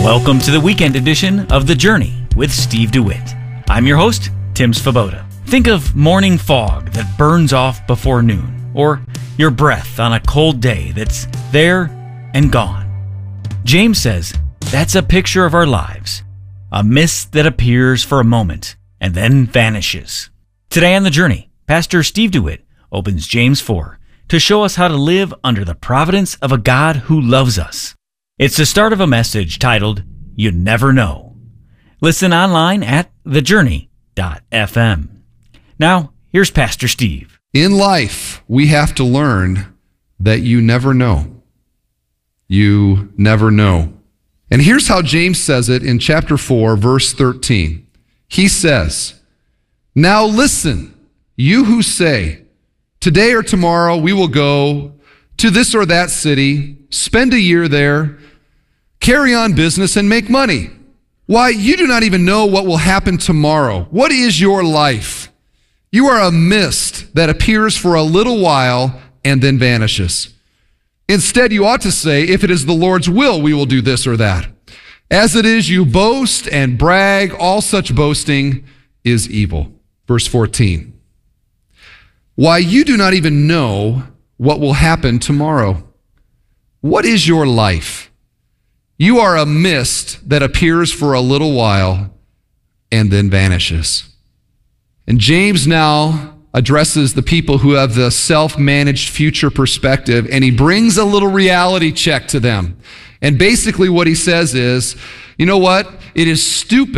Welcome to the weekend edition of The Journey with Steve DeWitt. I'm your host, Tim Svoboda. Think of morning fog that burns off before noon, or your breath on a cold day that's there and gone. James says that's a picture of our lives, a mist that appears for a moment and then vanishes. Today on The Journey, Pastor Steve DeWitt opens James 4 to show us how to live under the providence of a God who loves us. It's the start of a message titled, You Never Know. Listen online at thejourney.fm. Now, here's Pastor Steve. In life, we have to learn that you never know. You never know. And here's how James says it in chapter 4, verse 13. He says, Now listen, you who say, Today or tomorrow we will go to this or that city, spend a year there, carry on business, and make money. Why, you do not even know what will happen tomorrow. What is your life? You are a mist that appears for a little while and then vanishes. Instead, you ought to say, if it is the Lord's will, we will do this or that. As it is, you boast and brag. All such boasting is evil. Verse 14. Why, you do not even know what will happen tomorrow. What is your life? You are a mist that appears for a little while and then vanishes. And James now addresses the people who have the self-managed future perspective, and he brings a little reality check to them. And basically what he says is, you know what? It is stupid